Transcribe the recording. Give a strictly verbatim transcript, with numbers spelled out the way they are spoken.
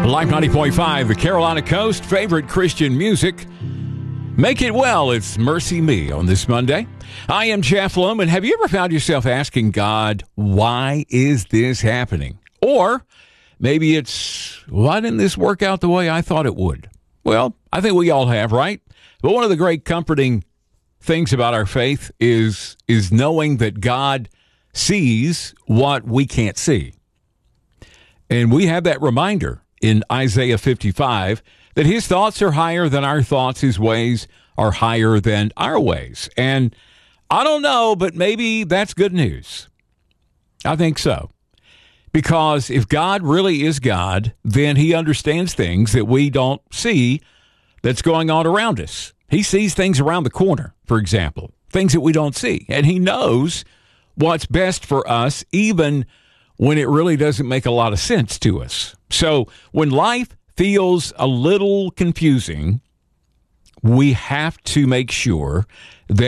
Life ninety point five, the Carolina Coast, favorite Christian music. Make it well. It's Mercy Me on this Monday. I am Jeff Loman. Have you ever found yourself asking God, why is this happening? Or maybe it's, why didn't this work out the way I thought it would? Well, I think we all have, right? But one of the great comforting things about our faith is, is knowing that God sees what we can't see. And we have that reminder in Isaiah fifty-five that his thoughts are higher than our thoughts, his ways are higher than our ways. And I don't know, but maybe that's good news. I think so. Because if God really is God, then he understands things that we don't see that's going on around us. He sees things around the corner, for example, things that we don't see. And he knows what's best for us, even when it really doesn't make a lot of sense to us. So when life feels a little confusing, we have to make sure that